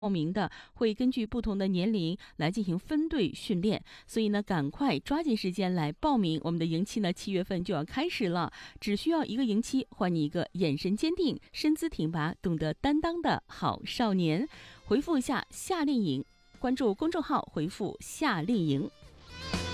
报名的会根据不同的年龄来进行分队训练，所以呢，赶快抓紧时间来报名。我们的营期呢，7月份就要开始了，只需要一个营期，换你一个眼神坚定、身姿挺拔、懂得担当的好少年。回复一下夏令营，关注公众号，回复夏令营。